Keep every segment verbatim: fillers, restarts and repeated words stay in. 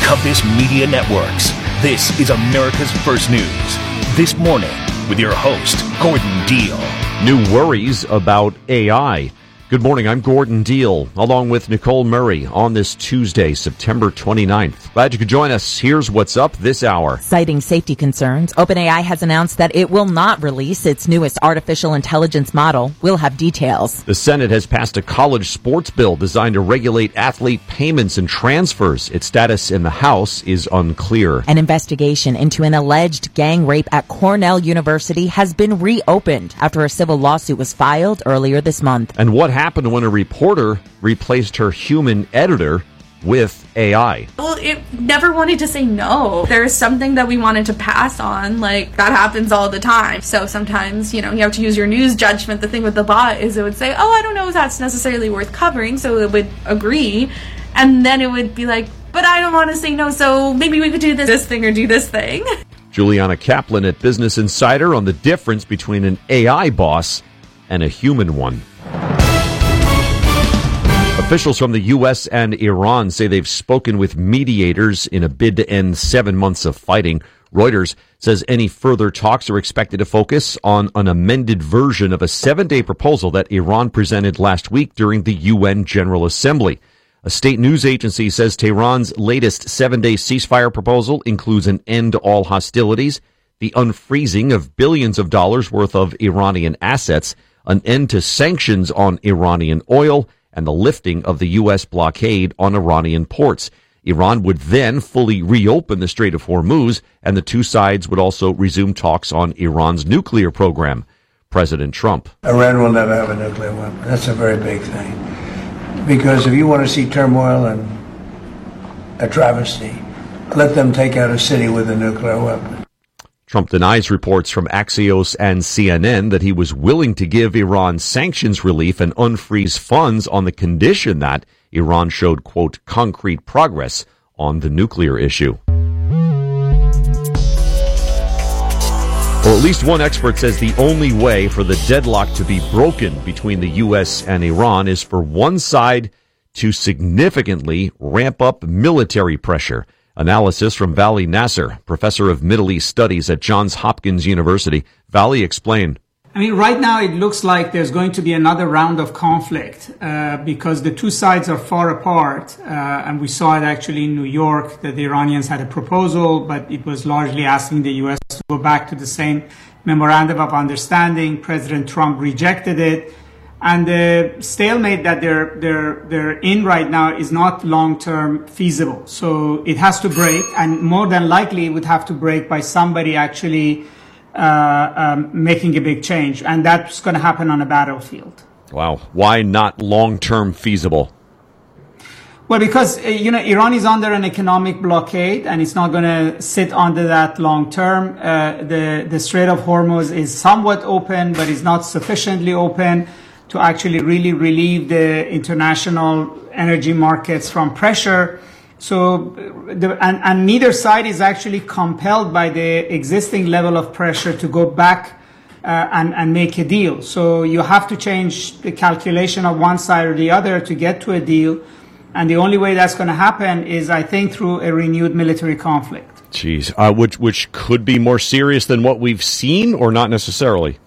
Compass Media Networks. This is America's First News. This morning with your host, Gordon Deal. New worries about A I. Good morning, I'm Gordon Deal, along with Nicole Murray on this Tuesday, September twenty-ninth. Glad you could join us. Here's what's up this hour. Citing safety concerns, OpenAI has announced that it will not release its newest artificial intelligence model. We'll have details. The Senate has passed a college sports bill designed to regulate athlete payments and transfers. Its status in the House is unclear. An investigation into an alleged gang rape at Cornell University has been reopened after a civil lawsuit was filed earlier this month. And what happened when a reporter replaced her human editor with A I? Well, it never wanted to say no. There's something that we wanted to pass on. Like, that happens all the time. So sometimes, you know, you have to use your news judgment. The thing with the bot is it would say, oh, I don't know if that's necessarily worth covering. So it would agree. And then it would be like, but I don't want to say no. So maybe we could do this, this thing or do this thing. Juliana Kaplan at Business Insider on the difference between an A I boss and a human one. Officials from the U S and Iran say they've spoken with mediators in a bid to end seven months of fighting. Reuters says any further talks are expected to focus on an amended version of a seven-day proposal that Iran presented last week during the U N General Assembly. A state news agency says Tehran's latest seven-day ceasefire proposal includes an end to all hostilities, the unfreezing of billions of dollars worth of Iranian assets, an end to sanctions on Iranian oil, and the lifting of the U S blockade on Iranian ports. Iran would then fully reopen the Strait of Hormuz, and the two sides would also resume talks on Iran's nuclear program. President Trump. Iran will never have a nuclear weapon. That's a very big thing. Because if you want to see turmoil and a travesty, let them take out a city with a nuclear weapon. Trump denies reports from Axios and C N N that he was willing to give Iran sanctions relief and unfreeze funds on the condition that Iran showed, quote, concrete progress on the nuclear issue. Well, at least one expert says the only way for the deadlock to be broken between the U S and Iran is for one side to significantly ramp up military pressure. Analysis from Vali Nasser, professor of Middle East Studies at Johns Hopkins University. Vali, explain. I mean, right now it looks like there's going to be another round of conflict uh, because the two sides are far apart. Uh, and we saw it actually in New York that the Iranians had a proposal, but it was largely asking the U S to go back to the same memorandum of understanding. President Trump rejected it. And the stalemate that they're they're they're in right now is not long-term feasible. So it has to break, and more than likely it would have to break by somebody actually uh, um, making a big change, and that's going to happen on a battlefield. Wow. Why not long-term feasible? Well, because, uh, you know, Iran is under an economic blockade and it's not going to sit under that long term. Uh, the, the Strait of Hormuz is somewhat open, but it's not sufficiently open to actually really relieve the international energy markets from pressure. So, the, and, and neither side is actually compelled by the existing level of pressure to go back uh, and, and make a deal. So you have to change the calculation of one side or the other to get to a deal. And the only way that's going to happen is, I think, through a renewed military conflict. Jeez, uh, which, which could be more serious than what we've seen, or not necessarily?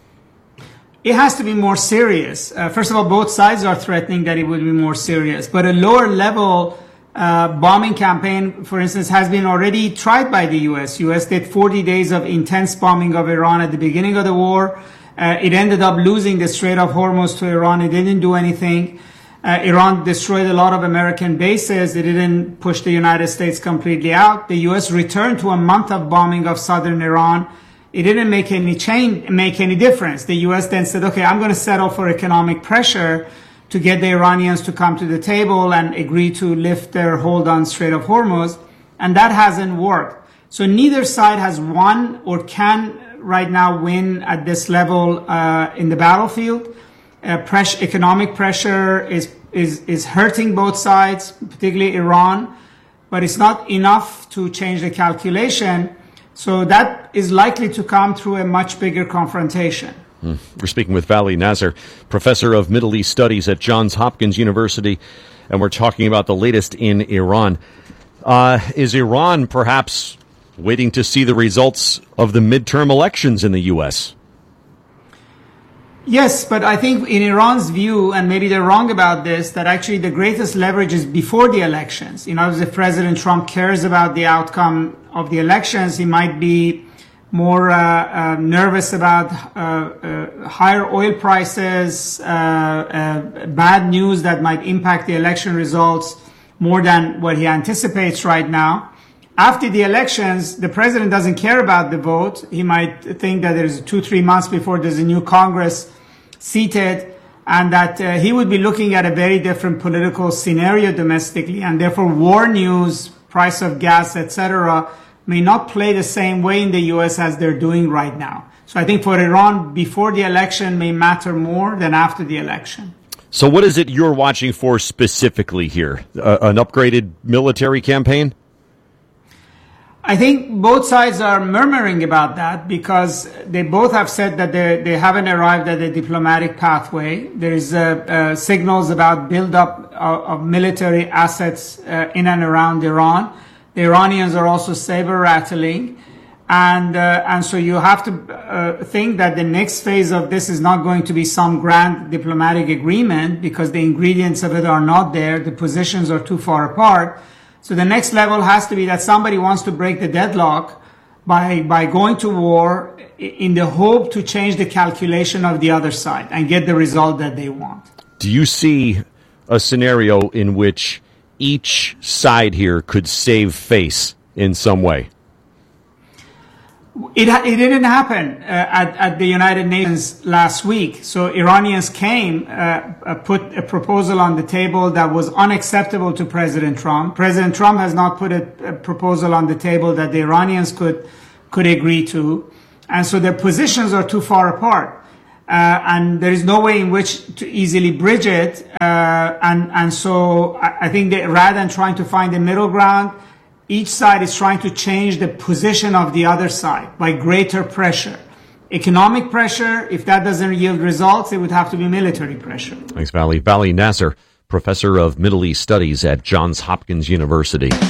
It has to be more serious. Uh, first of all, both sides are threatening that it will be more serious. But a lower level uh, bombing campaign, for instance, has been already tried by the U S. U S did forty days of intense bombing of Iran at the beginning of the war. Uh, it ended up losing the Strait of Hormuz to Iran. It didn't do anything. Uh, Iran destroyed a lot of American bases. It didn't push the United States completely out. The U S returned to a month of bombing of southern Iran. It didn't make any change, make any difference. The U S then said, okay, I'm going to settle for economic pressure to get the Iranians to come to the table and agree to lift their hold on Strait of Hormuz. And that hasn't worked. So neither side has won or can right now win at this level uh, in the battlefield. Uh, pressure, economic pressure is, is, is hurting both sides, particularly Iran, but it's not enough to change the calculation. So that is likely to come through a much bigger confrontation. Mm. We're speaking with Vali Nasser, professor of Middle East Studies at Johns Hopkins University, and we're talking about the latest in Iran. Uh, is Iran perhaps waiting to see the results of the midterm elections in the U S? Yes, but I think in Iran's view, and maybe they're wrong about this, that actually the greatest leverage is before the elections. You know, if President Trump cares about the outcome of the elections, he might be more uh, uh, nervous about uh, uh, higher oil prices, uh, uh, bad news that might impact the election results more than what he anticipates right now. After the elections, the president doesn't care about the vote. He might think that there's two, three months before there's a new Congress seated, and that uh, he would be looking at a very different political scenario domestically, and therefore war news, price of gas, et cetera, may not play the same way in the U S as they're doing right now. So I think for Iran, before the election may matter more than after the election. So what is it you're watching for specifically here? Uh, an upgraded military campaign? I think both sides are murmuring about that because they both have said that they, they haven't arrived at a diplomatic pathway. There is uh, uh, signals about build-up of, of military assets uh, in and around Iran. The Iranians are also saber-rattling. And uh, and so you have to uh, think that the next phase of this is not going to be some grand diplomatic agreement because the ingredients of it are not there. The positions are too far apart. So the next level has to be that somebody wants to break the deadlock by by going to war in the hope to change the calculation of the other side and get the result that they want. Do you see a scenario in which each side here could save face in some way? It, it didn't happen uh, at, at the United Nations last week. So Iranians came, uh, put a proposal on the table that was unacceptable to President Trump. President Trump has not put a, a proposal on the table that the Iranians could could agree to. And so their positions are too far apart. Uh, and there is no way in which to easily bridge it. Uh, and, and so I, I think that rather than trying to find a middle ground, each side is trying to change the position of the other side by greater pressure. Economic pressure, if that doesn't yield results, it would have to be military pressure. Thanks, Vali. Vali Nasser, professor of Middle East Studies at Johns Hopkins University. The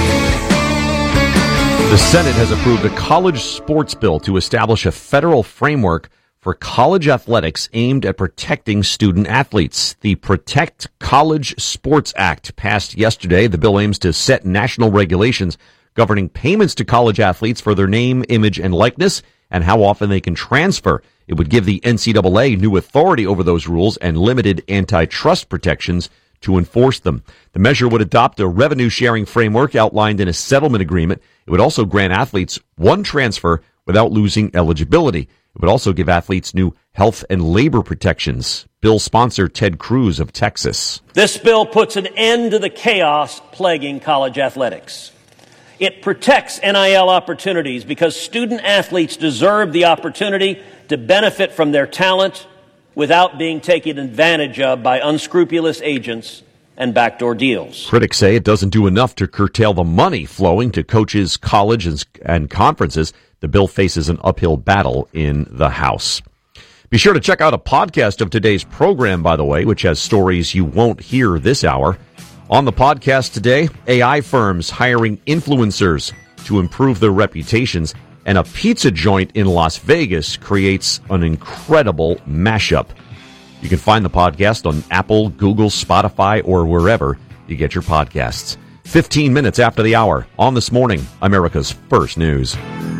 Senate has approved a college sports bill to establish a federal framework for college athletics aimed at protecting student athletes. The Protect College Sports Act passed yesterday. The bill aims to set national regulations governing payments to college athletes for their name, image, and likeness, and how often they can transfer. It would give the N C double A new authority over those rules and limited antitrust protections to enforce them. The measure would adopt a revenue-sharing framework outlined in a settlement agreement. It would also grant athletes one transfer without losing eligibility. It would also give athletes new health and labor protections. Bill sponsor Ted Cruz of Texas. This bill puts an end to the chaos plaguing college athletics. It protects N I L opportunities because student athletes deserve the opportunity to benefit from their talent without being taken advantage of by unscrupulous agents and backdoor deals. Critics say it doesn't do enough to curtail the money flowing to coaches, colleges, and conferences. The bill faces an uphill battle in the House. Be sure to check out a podcast of today's program, by the way, which has stories you won't hear this hour. On the podcast today, A I firms hiring influencers to improve their reputations, and a pizza joint in Las Vegas creates an incredible mashup. You can find the podcast on Apple, Google, Spotify, or wherever you get your podcasts. fifteen minutes after the hour on This Morning, America's First News.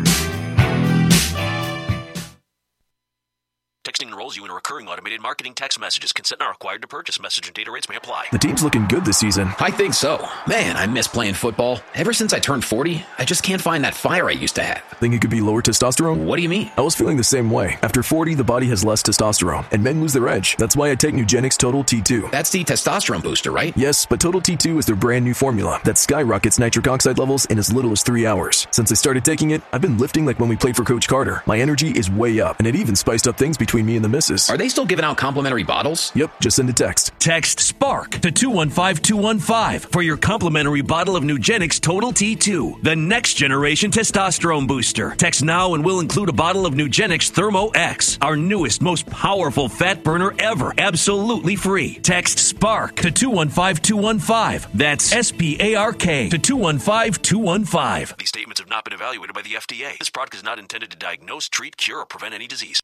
Texting enrolls you in a recurring automated marketing text messages. Consent not required to purchase. Message and data rates may apply. The team's looking good this season. I think so. Man, I miss playing football. Ever since I turned forty, I just can't find that fire I used to have. Think it could be lower testosterone? What do you mean? I was feeling the same way. After forty, the body has less testosterone, and men lose their edge. That's why I take Nugenix Total T two. That's the testosterone booster, right? Yes, but Total T two is their brand new formula that skyrockets nitric oxide levels in as little as three hours. Since I started taking it, I've been lifting like when we played for Coach Carter. My energy is way up, and it even spiced up things between me and the missus. Are they still giving out complimentary bottles? Yep, just send a text. Text SPARK to two one five two one five for your complimentary bottle of Nugenix Total T two, the next generation testosterone booster. Text now and we'll include a bottle of Nugenix Thermo X, our newest, most powerful fat burner ever, absolutely free. Text SPARK to two one five two one five. That's S P A R K to two one five two one five. These statements have not been evaluated by the F D A. This product is not intended to diagnose, treat, cure, or prevent any disease.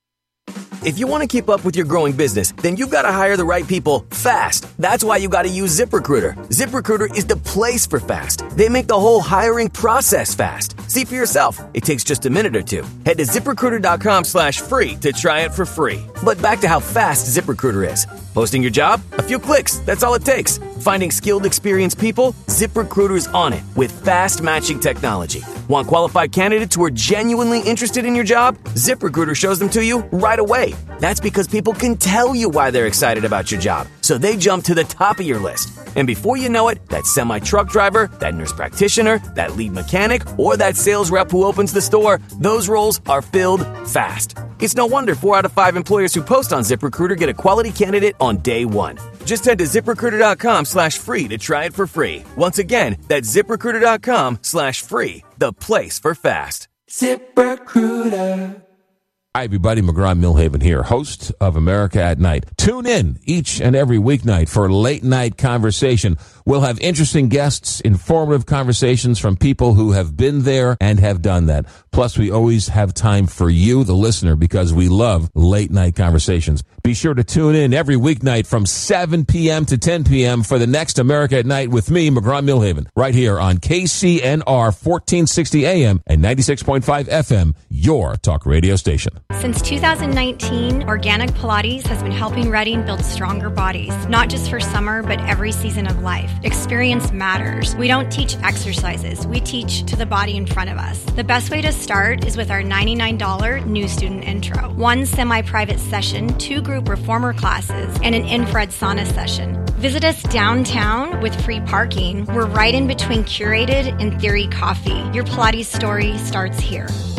If you want to keep up with your growing business, then you've got to hire the right people fast. That's why you got to use ZipRecruiter. ZipRecruiter is the place for fast. They make the whole hiring process fast. See for yourself. It takes just a minute or two. Head to ZipRecruiter.com slash free to try it for free. But back to how fast ZipRecruiter is. Posting your job? A few clicks. That's all it takes. Finding skilled, experienced people? ZipRecruiter's on it with fast matching technology. Want qualified candidates who are genuinely interested in your job? ZipRecruiter shows them to you right away. That's because people can tell you why they're excited about your job, so they jump to the top of your list. And before you know it, that semi-truck driver, that nurse practitioner, that lead mechanic, or that sales rep who opens the store, those roles are filled fast. It's no wonder four out of five employers who post on ZipRecruiter get a quality candidate on day one. Just head to ZipRecruiter.com slash free to try it for free. Once again, that's ZipRecruiter.com slash free, the place for fast. ZipRecruiter. Hi, everybody. McGraw Millhaven here, host of America at Night. Tune in each and every weeknight for late night conversation. We'll have interesting guests, informative conversations from people who have been there and have done that. Plus, we always have time for you, the listener, because we love late night conversations. Be sure to tune in every weeknight from seven p.m. to ten p.m. for the next America at Night with me, McGraw Millhaven, right here on K C N R fourteen sixty A M and ninety-six point five F M, your talk radio station. Since two thousand nineteen, Organic Pilates has been helping Reading build stronger bodies, not just for summer, but every season of life. Experience matters. We don't teach exercises. We teach to the body in front of us. The best way to start is with our ninety-nine dollars new student intro. One semi-private session, two group reformer classes, and an infrared sauna session. Visit us downtown with free parking. We're right in between Curated and Theory Coffee. Your Pilates story starts here.